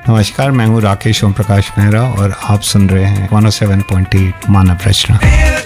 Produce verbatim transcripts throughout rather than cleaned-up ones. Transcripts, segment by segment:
नमस्कार, मैं हूँ राकेश ओम प्रकाश मेहरा और आप सुन रहे हैं एक सौ सात पॉइंट आठ मानव रचना।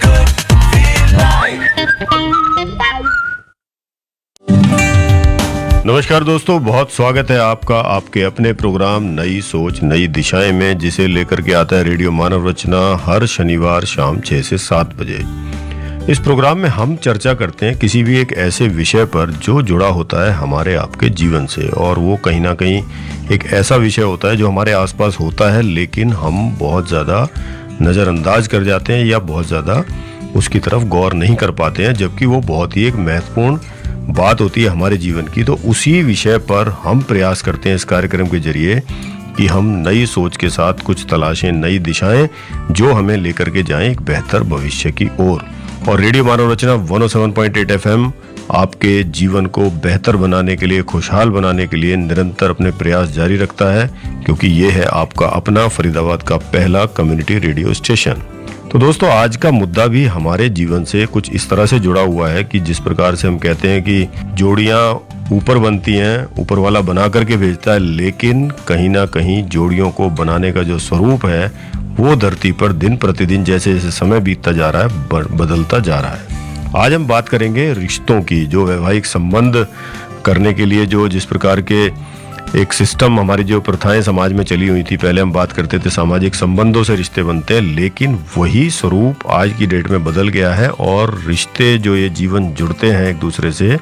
नमस्कार दोस्तों, बहुत स्वागत है आपका आपके अपने प्रोग्राम नई सोच नई दिशाएं में, जिसे लेकर के आता है रेडियो मानव रचना हर शनिवार शाम छह से सात बजे। इस प्रोग्राम में हम चर्चा करते हैं किसी भी एक ऐसे विषय पर जो जुड़ा होता है हमारे आपके जीवन से, और वो कहीं ना कहीं एक ऐसा विषय होता है जो हमारे आसपास होता है लेकिन हम बहुत ज़्यादा नज़रअंदाज कर जाते हैं या बहुत ज़्यादा उसकी तरफ गौर नहीं कर पाते हैं, जबकि वो बहुत ही एक महत्वपूर्ण बात होती है हमारे जीवन की। तो उसी विषय पर हम प्रयास करते हैं इस कार्यक्रम के जरिए कि हम नई सोच के साथ कुछ तलाशें, नई दिशाएं जो हमें लेकर के जाएं एक बेहतर भविष्य की ओर। और रेडियो मानव रचना एक सौ सात पॉइंट आठ एफएम आपके जीवन को बेहतर बनाने के लिए, खुशहाल बनाने के लिए निरंतर अपने प्रयास जारी रखता है, क्योंकि ये है आपका अपना फरीदाबाद का पहला कम्युनिटी रेडियो स्टेशन। तो दोस्तों, आज का मुद्दा भी हमारे जीवन से कुछ इस तरह से जुड़ा हुआ है कि जिस प्रकार से हम कहते हैं कि जोड़ियां ऊपर बनती हैं, ऊपर वाला बना करके भेजता है, लेकिन कहीं ना कहीं जोड़ियों को बनाने का जो स्वरूप है वो धरती पर दिन प्रतिदिन जैसे जैसे समय बीतता जा रहा है बदलता जा रहा है। आज हम बात करेंगे रिश्तों की, जो वैवाहिक संबंध करने के लिए जो जिस प्रकार के एक सिस्टम, हमारी जो प्रथाएं समाज में चली हुई थी। पहले हम बात करते थे सामाजिक संबंधों से रिश्ते बनते हैं, लेकिन वही स्वरूप आज की डेट में बदल गया है और रिश्ते जो ये जीवन जुड़ते हैं एक दूसरे से,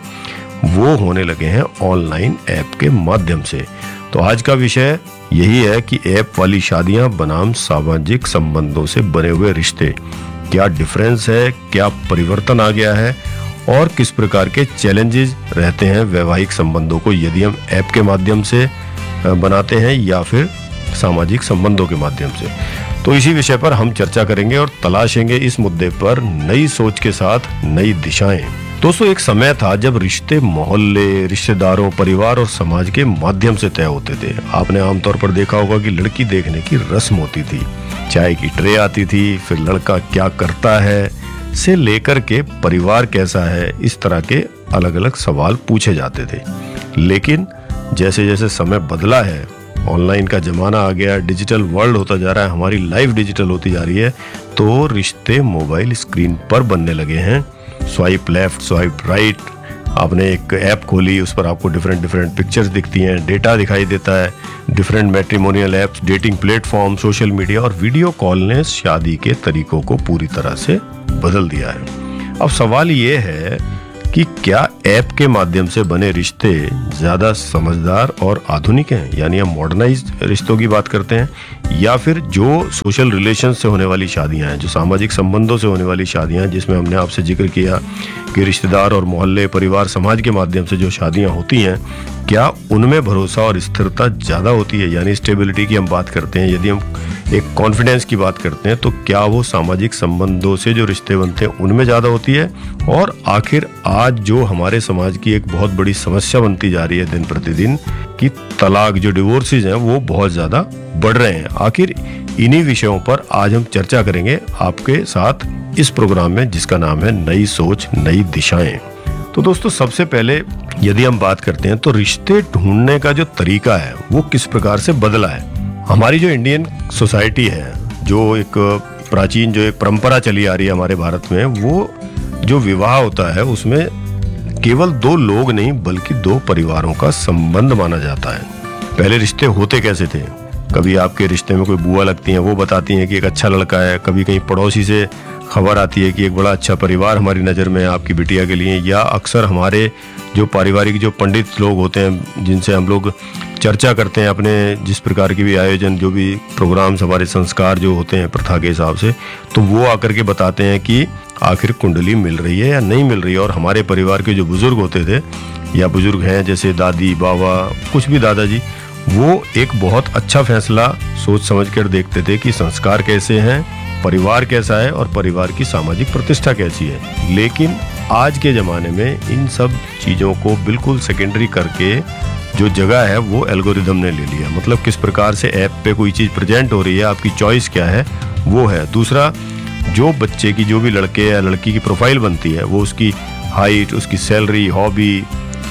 वो होने लगे हैं ऑनलाइन ऐप के माध्यम से। तो आज का विषय यही है कि ऐप वाली शादियां बनाम सामाजिक संबंधों से बने हुए रिश्ते, क्या डिफरेंस है, क्या परिवर्तन आ गया है और किस प्रकार के चैलेंजेस रहते हैं वैवाहिक संबंधों को यदि हम ऐप के माध्यम से बनाते हैं या फिर सामाजिक संबंधों के माध्यम से। तो इसी विषय पर हम चर्चा करेंगे और तलाशेंगे इस मुद्दे पर नई सोच के साथ नई दिशाएं। दोस्तों, एक समय था जब रिश्ते मोहल्ले, रिश्तेदारों, परिवार और समाज के माध्यम से तय होते थे। आपने आमतौर पर देखा होगा कि लड़की देखने की रस्म होती थी, चाय की ट्रे आती थी, फिर लड़का क्या करता है से लेकर के परिवार कैसा है, इस तरह के अलग अलग सवाल पूछे जाते थे। लेकिन जैसे जैसे समय बदला है, ऑनलाइन का जमाना आ गया, डिजिटल वर्ल्ड होता जा रहा है, हमारी लाइफ डिजिटल होती जा रही है, तो रिश्ते मोबाइल स्क्रीन पर बनने लगे हैं। स्वाइप लेफ्ट, स्वाइप राइट, आपने एक ऐप खोली, उस पर आपको डिफरेंट डिफरेंट पिक्चर्स दिखती हैं, डेटा दिखाई देता है, different matrimonial apps, dating platform, social media और वीडियो कॉल ने शादी के तरीकों को पूरी तरह से बदल दिया है। अब सवाल ये है कि क्या ऐप के माध्यम से बने रिश्ते ज़्यादा समझदार और आधुनिक हैं, यानी हम मॉडर्नाइज्ड रिश्तों की बात करते हैं, या फिर जो सोशल रिलेशन से होने वाली शादियां हैं, जो सामाजिक संबंधों से होने वाली शादियां हैं, जिसमें हमने आपसे जिक्र किया कि रिश्तेदार और मोहल्ले, परिवार, समाज के माध्यम से जो शादियां होती हैं, क्या उनमें भरोसा और स्थिरता ज़्यादा होती है, यानी स्टेबिलिटी की हम बात करते हैं, यदि हम एक कॉन्फिडेंस की बात करते हैं, तो क्या वो सामाजिक संबंधों से जो रिश्ते बनते हैं उनमें ज़्यादा होती है? और आखिर आज जो हमारे समाज की एक बहुत बड़ी समस्या बनती जा रही है दिन प्रतिदिन कि तलाक, जो डिवोर्सेज हैं, वो बहुत ज़्यादा बढ़ रहे हैं। आखिर इन्हीं विषयों पर आज हम चर्चा करेंगे आपके साथ इस प्रोग्राम में, जिसका नाम है नई सोच नई दिशाएं। तो दोस्तों, सबसे पहले यदि हम बात करते हैं तो रिश्ते ढूंढने का जो तरीका है वो किस प्रकार से बदला है। हमारी जो इंडियन सोसाइटी है, जो एक प्राचीन जो एक परंपरा चली आ रही है हमारे भारत में, वो जो विवाह होता है उसमें केवल दो लोग नहीं बल्कि दो परिवारों का संबंध माना जाता है। पहले रिश्ते होते कैसे थे? कभी आपके रिश्ते में कोई बुआ लगती हैं, वो बताती हैं कि एक अच्छा लड़का है, कभी कहीं पड़ोसी से खबर आती है कि एक बड़ा अच्छा परिवार हमारी नज़र में है आपकी बिटिया के लिए, या अक्सर हमारे जो पारिवारिक जो पंडित लोग होते हैं जिनसे हम लोग चर्चा करते हैं अपने जिस प्रकार के भी आयोजन, जो भी प्रोग्राम्स, हमारे संस्कार जो होते हैं प्रथा के हिसाब से, तो वो आकर के बताते हैं कि आखिर कुंडली मिल रही है या नहीं मिल रही है। और हमारे परिवार के जो बुजुर्ग होते थे या बुजुर्ग हैं, जैसे दादी, बाबा, कुछ भी दादाजी, वो एक बहुत अच्छा फैसला सोच समझ कर देखते थे कि संस्कार कैसे हैं, परिवार कैसा है और परिवार की सामाजिक प्रतिष्ठा कैसी है। लेकिन आज के ज़माने में इन सब चीज़ों को बिल्कुल सेकेंडरी करके जो जगह है वो एल्गोरिदम ने ले लिया। मतलब किस प्रकार से ऐप पे कोई चीज़ प्रेजेंट हो रही है, आपकी चॉइस क्या है वो है। दूसरा, जो बच्चे की, जो भी लड़के या लड़की की प्रोफाइल बनती है, वो उसकी हाइट, उसकी सैलरी, हॉबी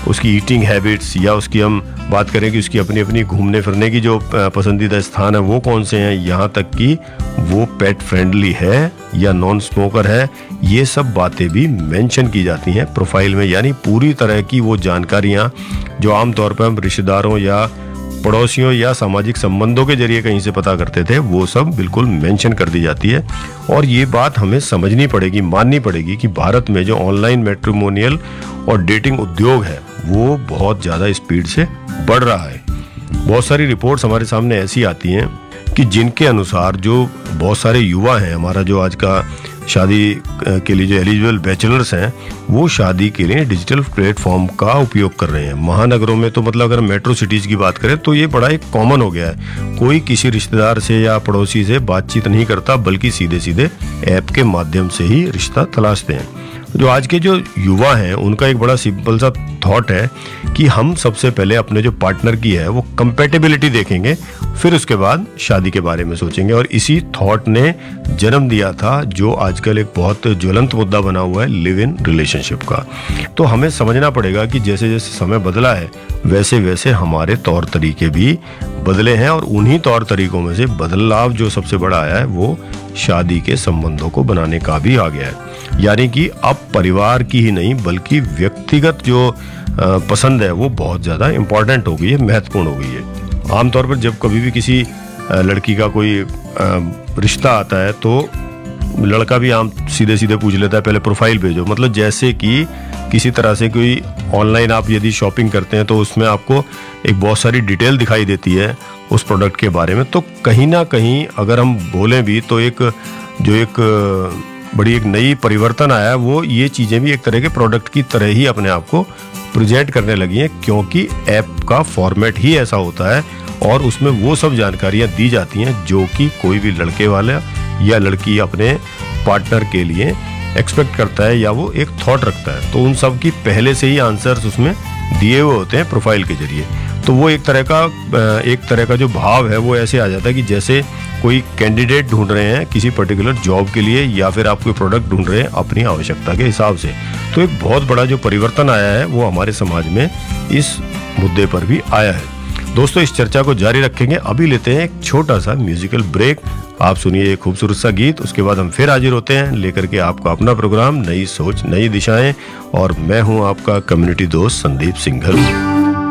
उसकी ईटिंग हैबिट्स, या उसकी हम बात करें कि उसकी अपनी अपनी घूमने फिरने की जो पसंदीदा स्थान है वो कौन से हैं, यहाँ तक कि वो पेट फ्रेंडली है या नॉन स्मोकर है, ये सब बातें भी मेंशन की जाती हैं प्रोफाइल में। यानी पूरी तरह की वो जानकारियाँ जो आमतौर पर हम रिश्तेदारों या पड़ोसियों या सामाजिक संबंधों के जरिए कहीं से पता करते थे, वो सब बिल्कुल मेंशन कर दी जाती है। और ये बात हमें समझनी पड़ेगी, माननी पड़ेगी कि भारत में जो ऑनलाइन मैट्रिमोनियल और डेटिंग उद्योग है वो बहुत ज़्यादा स्पीड से बढ़ रहा है। बहुत सारी रिपोर्ट्स हमारे सामने ऐसी आती हैं कि जिनके अनुसार जो बहुत सारे युवा हैं, हमारा जो आज का शादी के लिए जो एलिजिबल बैचलर्स हैं, वो शादी के लिए डिजिटल प्लेटफॉर्म का उपयोग कर रहे हैं। महानगरों में तो मतलब अगर मेट्रो सिटीज़ की बात करें तो ये बड़ा एक कॉमन हो गया है। कोई किसी रिश्तेदार से या पड़ोसी से बातचीत नहीं करता, बल्कि सीधे सीधे ऐप के माध्यम से ही रिश्ता तलाशते हैं। जो आज के जो युवा हैं उनका एक बड़ा सिंपल सा थॉट है कि हम सबसे पहले अपने जो पार्टनर की है वो कंपैटिबिलिटी देखेंगे, फिर उसके बाद शादी के बारे में सोचेंगे। और इसी थॉट ने जन्म दिया था जो आजकल एक बहुत ज्वलंत मुद्दा बना हुआ है, लिव इन रिलेशनशिप का। तो हमें समझना पड़ेगा कि जैसे जैसे समय बदला है वैसे वैसे हमारे तौर तरीके भी बदले हैं, और उन्हीं तौर तरीकों में से बदलाव जो सबसे बड़ा आया है वो शादी के संबंधों को बनाने का भी आ गया है। यानी कि अब परिवार की ही नहीं बल्कि व्यक्तिगत जो पसंद है वो बहुत ज़्यादा इम्पोर्टेंट हो गई है, महत्वपूर्ण हो गई है। आमतौर पर जब कभी भी किसी लड़की का कोई रिश्ता आता है तो लड़का भी आम सीधे सीधे पूछ लेता है पहले प्रोफाइल भेजो। मतलब जैसे कि किसी तरह से कोई ऑनलाइन आप यदि शॉपिंग करते हैं तो उसमें आपको एक बहुत सारी डिटेल दिखाई देती है उस प्रोडक्ट के बारे में। तो कहीं ना कहीं अगर हम बोलें भी तो एक जो एक बड़ी एक नई परिवर्तन आया है वो ये चीज़ें भी एक तरह के प्रोडक्ट की तरह ही अपने आप को प्रेजेंट करने लगी हैं, क्योंकि ऐप का फॉर्मेट ही ऐसा होता है और उसमें वो सब जानकारियाँ दी जाती हैं जो कि कोई भी लड़के वाला या लड़की अपने पार्टनर के लिए एक्सपेक्ट करता है या वो एक थॉट रखता है। तो उन सब की पहले से ही आंसर्स उसमें दिए हुए होते हैं प्रोफाइल के जरिए। तो वो एक तरह का एक तरह का जो भाव है वो ऐसे आ जाता है कि जैसे कोई कैंडिडेट ढूंढ रहे हैं किसी पर्टिकुलर जॉब के लिए, या फिर आप कोई प्रोडक्ट ढूंढ रहे हैं अपनी आवश्यकता के हिसाब से। तो एक बहुत बड़ा जो परिवर्तन आया है वो हमारे समाज में इस मुद्दे पर भी आया है। दोस्तों, इस चर्चा को जारी रखेंगे, अभी लेते हैं एक छोटा सा म्यूजिकल ब्रेक। आप सुनिए एक खूबसूरत सा गीत, उसके बाद हम फिर हाजिर होते हैं लेकर के आपका अपना प्रोग्राम नई सोच नई दिशाएं, और मैं हूं आपका कम्युनिटी दोस्त संदीप सिंघल।